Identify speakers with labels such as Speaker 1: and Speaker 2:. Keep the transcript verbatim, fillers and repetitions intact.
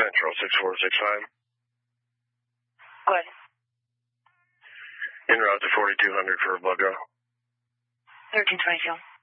Speaker 1: Central, six four six five.
Speaker 2: Good.
Speaker 1: En route to forty-two hundred for a blood draw.
Speaker 2: thirteen twenty-two.